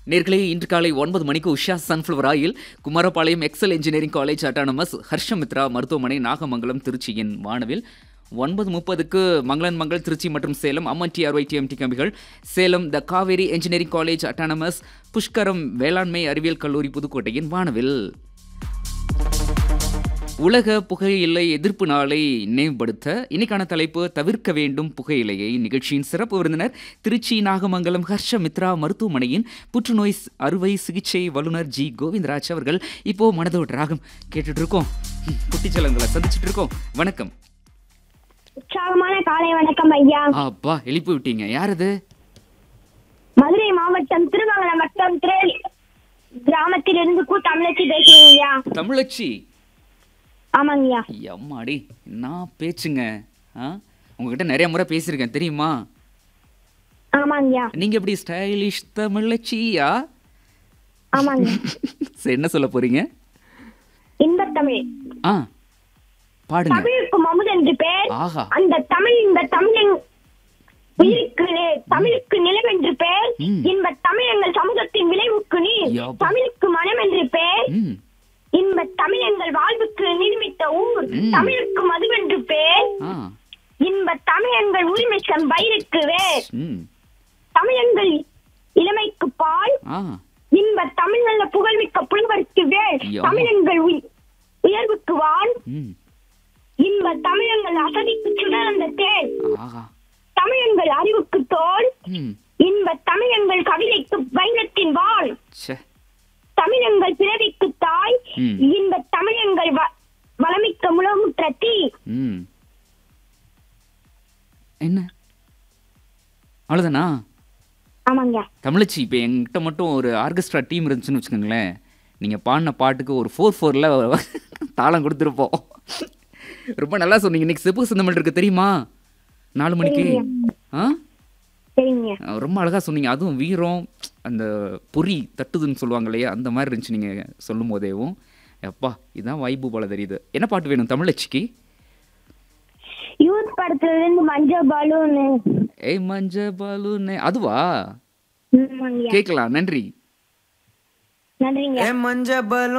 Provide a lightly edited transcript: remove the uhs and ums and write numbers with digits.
நேர்களே இன்று காலை 9 மணிக்கு Usha sunflower oil Kumarapalayam XL engineering college autonomous Harshamitra மருத்துவமனை நாகமங்கலம் திருச்சியின் வானவில் 9:30க்கு மங்களன் மங்கள் திருச்சி மற்றும் சேலம் அம்மன் டிஆர்ஒய்டிஎம்டி கம்பிகள் சேலம் த Kaveri engineering college autonomous Pushkaram வேளாண்மை அறிவியல் கல்லூரி புதுக்கோட்டையின் வானவில் உலக புகையிலை எதிர்ப்பு நாளை நினைவுபடுத்த இன்னைக்கான தலைப்பு தவிர்க்க வேண்டும் புகையிலையை. நிகழ்ச்சியின் சிறப்பு விருந்தினர் திருச்சி நாகமங்கலம் ஹர்ஷமித்ரா மருத்துவமனையின் புற்றுநோய் அறுவை சிகிச்சை வல்லுநர் ஜி கோவிந்தராஜ் அவர்கள். இப்போ மனதோட ராகம் கேட்டுட்டு இருக்கோம், குட்டிச்சலங்களை சந்திச்சுட்டு இருக்கோம். வணக்கம். உற்சாகமான காலை வணக்கம் ஐயா. அப்பா எழுப்பி விட்டீங்க. யார் அது? மதுரை மாவட்டம் திருமங்கலம் வட்டம் கிராமத்திலிருந்து தமிழச்சி பேசுறீங்க. தமிழச்சி? ஆமாங்கய்யா. அம்மாடி நான் பேச்சுங்க. உங்ககிட்ட நிறைய முறை பேசியிருக்கேன் தெரியுமா? ஆமாங்கய்யா. நீங்க எப்படி ஸ்டைலிஷ் தமிழச்சியா? ஆமாங்க. சரி, என்ன சொல்ல போறீங்க? இன்பத்தமிழ். பாடுங்க. தமிழுக்கும் அமுது என்று பேர். ஆஹா. அந்த தமிழ் இந்த தமிழின் உயிருக்கு தமிழுக்கு நிலம் என்று பேர். இன்ப தமிழ் எங்கள் சமூகத்தின் விளைவுக்கு நீர். தமிழுக்கு மனம் என்று பேர். இன்ப தமிழ் எங்கள் வாழ்வுக்கு நிர்மித்த ஊர். தமிழுக்கு மதுவென்று பேர். இன்ப தமிழ் எங்கள் உரிமை வயிறுக்கு வேர். தமிழ் எங்கள் இளமைக்கு பால். இன்ப தமிழ் நல்ல புகழ்மிக்க புலவருக்கு வேல். தமிழ் எங்கள் உயர்வுக்கு வான். இன்ப தமிழ் எங்கள் அசதிக்கு சுடர்ந்த தேன். தமிழ் எங்கள் அறிவுக்கு தோல். இன்ப தமிழ் எங்கள் கவிதைக்கு வைரத்தின் வாள். தமிழ் எங்கள் பிறவிக்கு தாய். இந்த தமிழ் எங்கள் வளமிக்க முழமுற்ற தீ. என்ன அவ்வளவுதானா? ஆமாங்க. தமிழச்சி, இப்ப என்கிட்ட மட்டும் ஒரு ஆர்கெஸ்ட்ரா டீம் இருந்துச்சுன்னு வச்சுக்கோங்களேன், நீங்க பாடின பாட்டுக்கு ஒரு 4/4ல தாளம் கொடுத்துருப்போம். ரொம்ப நல்லா சொன்னீங்க. இன்னைக்கு செப்பு சிந்தமல் இருக்கு தெரியுமா? 4 மணிக்கு. ரொம்ப அழகா சொன்னீங்க. அதுவும் வீரம், அந்த பொறி தட்டுதுன்னு சொல்லுவாங்க இல்லையா, அந்த மாதிரி இருந்துச்சு நீங்க சொல்லும் போதேவும். அப்பா இதுதான் வைபு போல தெரியுது. என்ன பாட்டு வேணும் தமிழச்சிக்கு? யூத் படத்துல இருந்து மஞ்ச பலூன். ஏய் மஞ்ச பலூன், அதுவா? கேட்கலாம். நன்றி. நன்றிங்க. மஞ்ச பலூன்